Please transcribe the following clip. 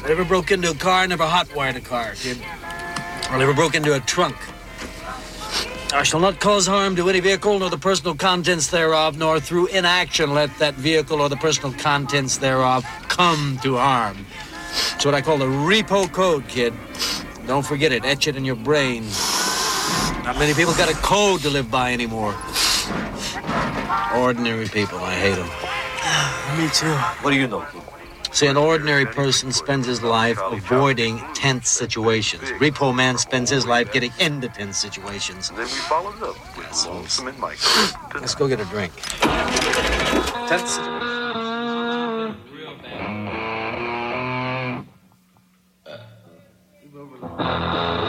never broke into a car, never hotwired a car, kid. I never broke into a trunk. I shall not cause harm to any vehicle nor the personal contents thereof, nor through inaction let that vehicle or the personal contents thereof come to harm. It's what I call the repo code, kid. Don't forget it. Etch it in your brain. Not many people got a code to live by anymore. Ordinary people. I hate them. Me too. What do you know, kid? See, an ordinary person spends his life avoiding tense situations. Repo man spends his life getting into tense situations. Then we followed up with Lonesome and Mike. Let's go get a drink. Tense situation.